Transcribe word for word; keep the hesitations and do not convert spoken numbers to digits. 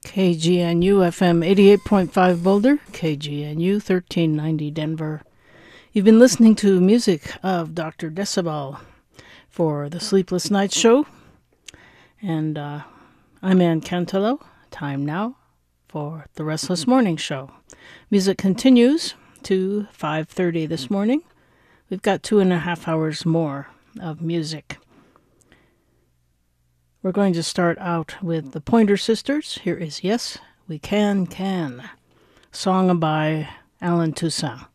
K G N U F M eighty-eight point five Boulder, K G N U thirteen ninety Denver. You've been listening to music of Doctor Decibel for the Sleepless Night Show. And uh, I'm Ann Cantello. Time now for the Restless Morning Show. Music continues to five thirty this morning. We've got two and a half hours more of music. We're going to start out with the Pointer Sisters. Here is Yes, We Can Can, song by Alan Toussaint.